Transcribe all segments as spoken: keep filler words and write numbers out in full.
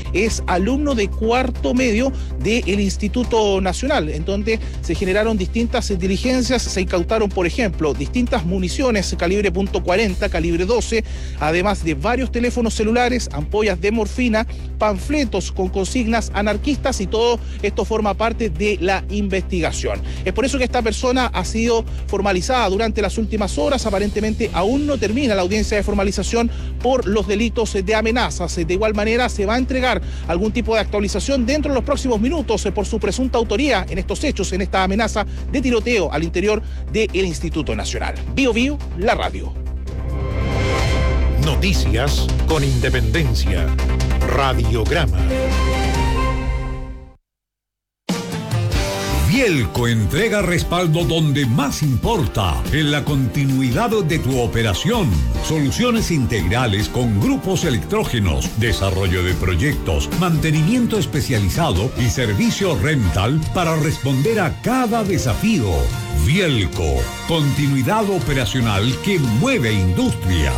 es alumno de cuarto medio del Instituto Nacional, en donde se generaron distintas diligencias, se incautaron, por ejemplo, distintas municiones calibre punto cuarenta, calibre doce, además de varios teléfonos celulares, ampollas de morfina, panfletos con consignas anarquistas, y todo esto forma parte de la investigación. Es por eso que esta persona ha sido formalizada durante las últimas horas. Aparentemente aún no termina la audiencia de formalización por los delitos de amenazas. De igual manera, se va a entregar algún tipo de actualización dentro de los próximos minutos por su presunta autoría en estos hechos, en esta amenaza de tiroteo al interior del Instituto Nacional. Bio Bio, la radio. Noticias con independencia. Radiograma. Vielco entrega respaldo donde más importa, en la continuidad de tu operación. Soluciones integrales con grupos electrógenos, desarrollo de proyectos, mantenimiento especializado y servicio rental para responder a cada desafío. Vielco, continuidad operacional que mueve industrias.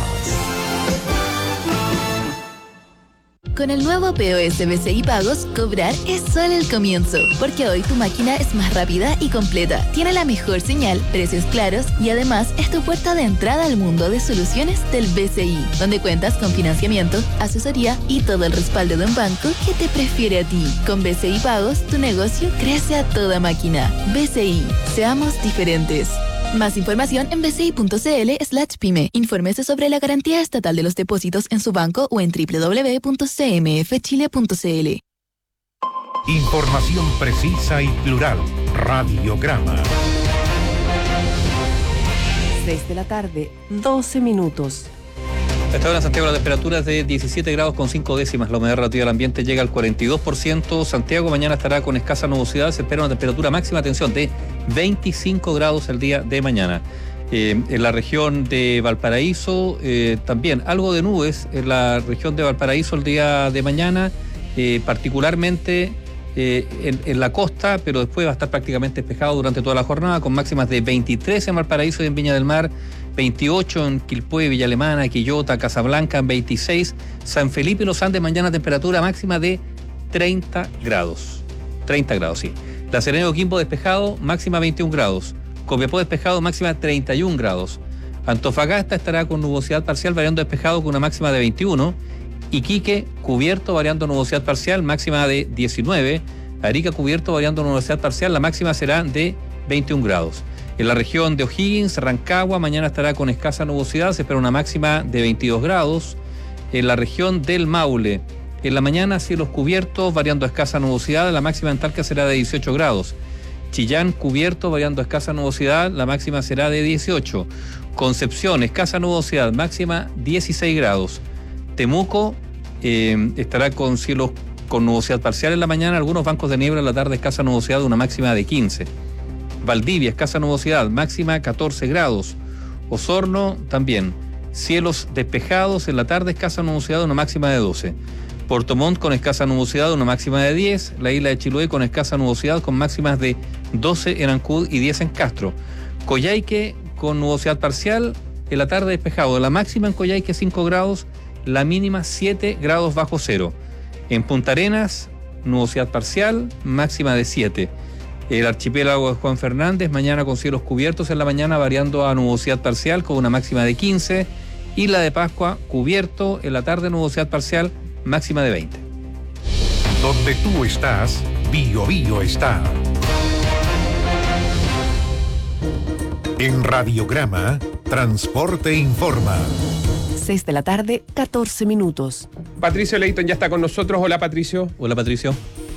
Con el nuevo P O S B C I Pagos, cobrar es solo el comienzo, porque hoy tu máquina es más rápida y completa, tiene la mejor señal, precios claros y además es tu puerta de entrada al mundo de soluciones del B C I, donde cuentas con financiamiento, asesoría y todo el respaldo de un banco que te prefiere a ti. Con B C I Pagos, tu negocio crece a toda máquina. B C I, seamos diferentes. Más información en bci.cl slash pyme. Infórmese sobre la garantía estatal de los depósitos en su banco o en doble u doble u doble u punto c m f chile punto c l. Información precisa y plural. Radiograma. seis de la tarde, doce minutos. A esta hora en Santiago la temperatura es de diecisiete grados con cinco décimas. La humedad relativa del ambiente llega al cuarenta y dos por ciento. Santiago mañana estará con escasa nubosidad. Se espera una temperatura máxima, atención, de veinticinco grados el día de mañana. Eh, en la región de Valparaíso eh, también algo de nubes. En la región de Valparaíso el día de mañana, eh, particularmente eh, en, en la costa, pero después va a estar prácticamente despejado durante toda la jornada, con máximas de veintitrés en Valparaíso y en Viña del Mar, veintiocho en Quilpué, Villa Alemana, Quillota, Casablanca, en veintiséis, San Felipe y Los Andes mañana temperatura máxima de treinta grados. treinta grados, sí. La Serena y Coquimbo despejado, máxima veintiún grados. Copiapó despejado, máxima treinta y un grados. Antofagasta estará con nubosidad parcial, variando despejado con una máxima de veintiuno. Iquique cubierto, variando nubosidad parcial, máxima de diecinueve. Arica cubierto, variando nubosidad parcial, la máxima será de veintiún grados. En la región de O'Higgins, Rancagua, mañana estará con escasa nubosidad, se espera una máxima de veintidós grados. En la región del Maule, en la mañana cielos cubiertos, variando escasa nubosidad, la máxima en Talca será de dieciocho grados. Chillán cubierto, variando escasa nubosidad, la máxima será de dieciocho. Concepción, escasa nubosidad, máxima dieciséis grados. Temuco eh, estará con cielos con nubosidad parcial en la mañana, algunos bancos de niebla en la tarde, escasa nubosidad, una máxima de quince. Valdivia, escasa nubosidad, máxima catorce grados. Osorno también, cielos despejados, en la tarde escasa nubosidad, una máxima de doce. Puerto Montt con escasa nubosidad, una máxima de diez. La isla de Chiloé con escasa nubosidad, con máximas de doce en Ancud y diez en Castro. Coyhaique con nubosidad parcial, en la tarde despejado. La máxima en Coyhaique cinco grados, la mínima siete grados bajo cero. En Punta Arenas, nubosidad parcial, máxima de siete. El archipiélago de Juan Fernández, mañana con cielos cubiertos en la mañana, variando a nubosidad parcial con una máxima de quince. Isla de Pascua, cubierto, en la tarde nubosidad parcial, máxima de veinte. Donde tú estás, Bio Bio está. En Radiograma, Transporte Informa. seis de la tarde, catorce minutos. Patricio Leighton ya está con nosotros. Hola, Patricio. Hola, Patricio.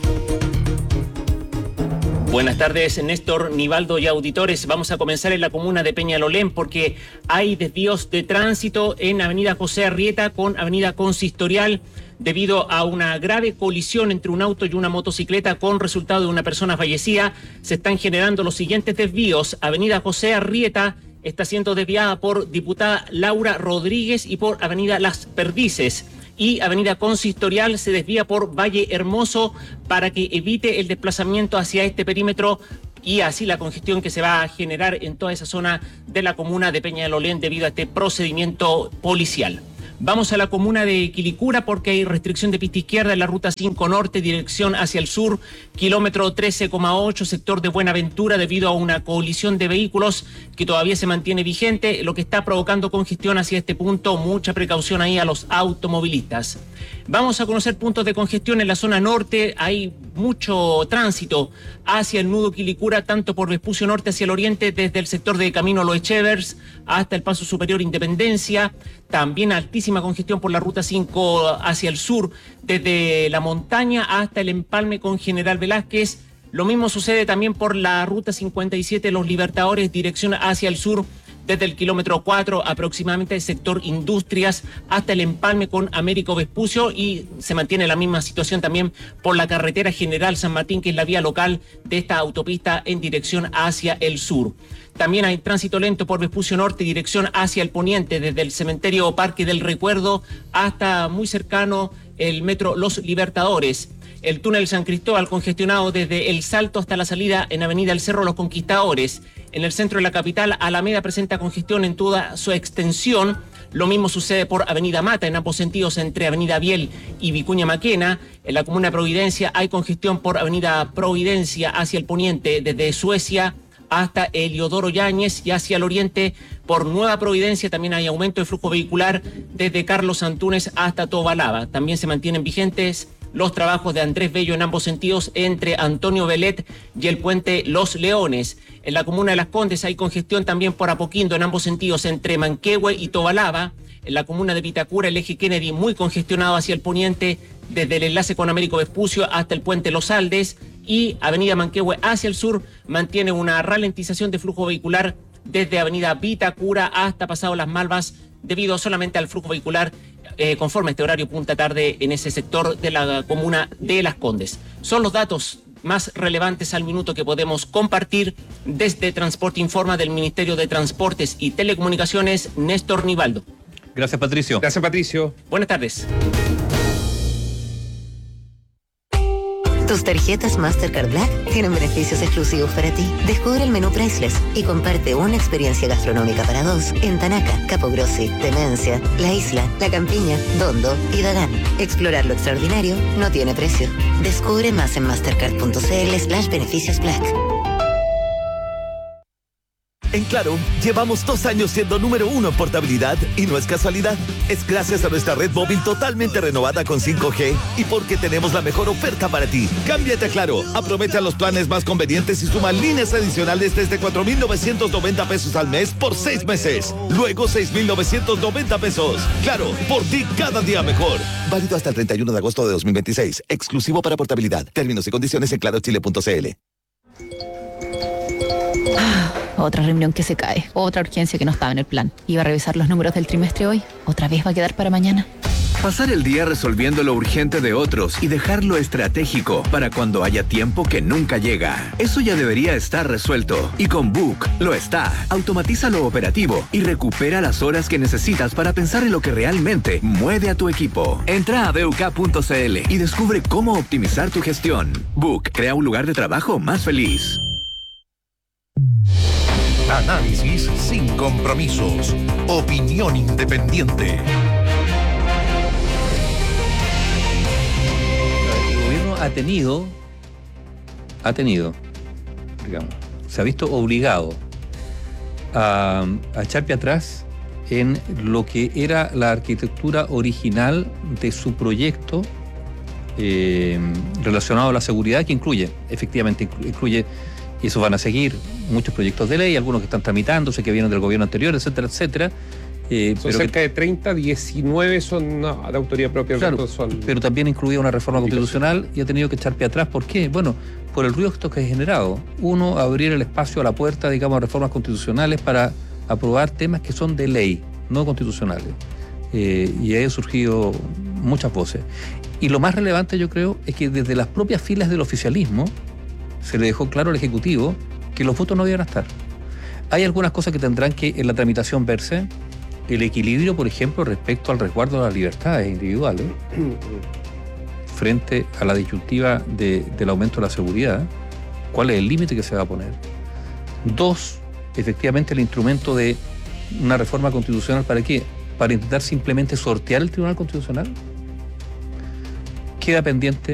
Buenas tardes, Néstor, Nivaldo y auditores. Vamos a comenzar en la comuna de Peñalolén porque hay desvíos de tránsito en Avenida José Arrieta con Avenida Consistorial debido a una grave colisión entre un auto y una motocicleta con resultado de una persona fallecida. Se están generando los siguientes desvíos. Avenida José Arrieta está siendo desviada por diputada Laura Rodríguez y por Avenida Las Perdices. Y Avenida Consistorial se desvía por Valle Hermoso para que evite el desplazamiento hacia este perímetro y así la congestión que se va a generar en toda esa zona de la comuna de Peñalolén debido a este procedimiento policial. Vamos a la comuna de Quilicura porque hay restricción de pista izquierda en la ruta cinco Norte, dirección hacia el sur, kilómetro trece coma ocho, sector de Buenaventura, debido a una colisión de vehículos que todavía se mantiene vigente, lo que está provocando congestión hacia este punto. Mucha precaución ahí a los automovilistas. Vamos a conocer puntos de congestión en la zona norte. Hay mucho tránsito hacia el nudo Quilicura, tanto por Vespucio Norte hacia el oriente, desde el sector de Camino Los Echevers hasta el Paso Superior Independencia. También altísima congestión por la ruta cinco hacia el sur, desde la montaña hasta el empalme con General Velázquez. Lo mismo sucede también por la ruta cincuenta y siete Los Libertadores, dirección hacia el sur, desde el kilómetro cuatro aproximadamente, sector Industrias, hasta el empalme con Américo Vespucio, y se mantiene la misma situación también por la carretera General San Martín, que es la vía local de esta autopista en dirección hacia el sur. También hay tránsito lento por Vespucio Norte, dirección hacia el poniente, desde el cementerio Parque del Recuerdo hasta muy cercano el metro Los Libertadores. El túnel San Cristóbal congestionado desde El Salto hasta la salida en Avenida El Cerro Los Conquistadores. En el centro de la capital, Alameda presenta congestión en toda su extensión. Lo mismo sucede por Avenida Mata, en ambos sentidos, entre Avenida Biel y Vicuña Maquena. En la comuna de Providencia hay congestión por Avenida Providencia hacia el poniente, desde Suecia hasta Eliodoro Yáñez, y hacia el oriente por Nueva Providencia también hay aumento de flujo vehicular desde Carlos Antúnez hasta Tobalaba. También se mantienen vigentes los trabajos de Andrés Bello en ambos sentidos entre Antonio Velet y el puente Los Leones. En la comuna de Las Condes hay congestión también por Apoquindo en ambos sentidos entre Manquehue y Tobalaba. En la comuna de Vitacura el eje Kennedy muy congestionado hacia el poniente, desde el enlace con Américo Vespucio hasta el puente Los Aldes, y Avenida Manquehue hacia el sur mantiene una ralentización de flujo vehicular desde Avenida Vitacura hasta pasado Las Malvas, debido solamente al flujo vehicular eh, conforme a este horario punta tarde en ese sector de la comuna de Las Condes. Son los datos más relevantes al minuto que podemos compartir desde Transporte Informa del Ministerio de Transportes y Telecomunicaciones, Néstor Nivaldo. Gracias, Patricio. Gracias, Patricio. Buenas tardes. Tus tarjetas Mastercard Black tienen beneficios exclusivos para ti. Descubre el menú Priceless y comparte una experiencia gastronómica para dos en Tanaca, Capogrossi, Demencia, La Isla, La Campiña, Dondo y Dagán. Explorar lo extraordinario no tiene precio. Descubre más en mastercard.cl slash beneficios Black. En Claro, llevamos dos años siendo número uno en portabilidad y no es casualidad. Es gracias a nuestra red móvil totalmente renovada con cinco G y porque tenemos la mejor oferta para ti. Cámbiate a Claro, aprovecha los planes más convenientes y suma líneas adicionales desde cuatro mil novecientos noventa pesos al mes por seis meses. Luego seis mil novecientos noventa pesos. Claro, por ti cada día mejor. Válido hasta el treinta y uno de agosto de dos mil veintiséis. Exclusivo para portabilidad. Términos y condiciones en claro chile punto c l. Otra reunión que se cae, otra urgencia que no estaba en el plan. Iba a revisar los números del trimestre hoy, otra vez va a quedar para mañana. Pasar el día resolviendo lo urgente de otros y dejarlo estratégico para cuando haya tiempo que nunca llega. Eso ya debería estar resuelto. Y con Book lo está. Automatiza lo operativo y recupera las horas que necesitas para pensar en lo que realmente mueve a tu equipo. Entra a b u k punto c l y descubre cómo optimizar tu gestión. Book crea un lugar de trabajo más feliz. Análisis sin compromisos. Opinión independiente. El gobierno ha tenido, ha tenido, digamos, se ha visto obligado a, a echar pie atrás en lo que era la arquitectura original de su proyecto eh, relacionado a la seguridad, que incluye, efectivamente, incluye, y esos van a seguir muchos proyectos de ley, algunos que están tramitándose, que vienen del gobierno anterior, etcétera, etcétera. Eh, son pero cerca que, de treinta, diecinueve son no, de autoría propia. Claro, son pero también incluía una reforma constitucional y ha tenido que echar pie atrás. ¿Por qué? Bueno, por el ruido que ha generado. Uno, abrir el espacio a la puerta, digamos, a reformas constitucionales para aprobar temas que son de ley, no constitucionales. Eh, y ahí han surgido muchas voces. Y lo más relevante, yo creo, es que desde las propias filas del oficialismo se le dejó claro al Ejecutivo que los votos no iban a estar. Hay algunas cosas que tendrán que en la tramitación verse. El equilibrio, por ejemplo, respecto al resguardo de las libertades individuales frente a la disyuntiva de, del aumento de la seguridad. ¿Cuál es el límite que se va a poner? Dos, efectivamente el instrumento de una reforma constitucional, ¿para qué? para intentar simplemente sortear el Tribunal Constitucional? Queda pendiente